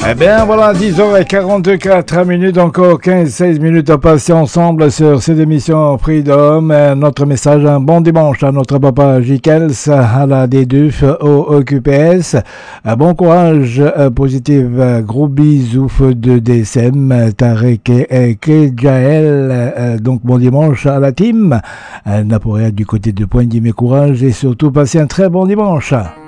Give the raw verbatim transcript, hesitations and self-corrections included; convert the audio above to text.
Eh bien voilà, dix heures quarante-quatre minutes, encore quinze seize minutes à passer ensemble sur cette émission Freedom. Notre message, un bon dimanche à notre papa Jikels, à la D deux au O Q P S. Bon courage, positif, gros bisous de D S M, Tarek et Kejael. Donc bon dimanche à la team. Naporéa du côté de Pointe-Dime, courage et surtout passez un très bon dimanche.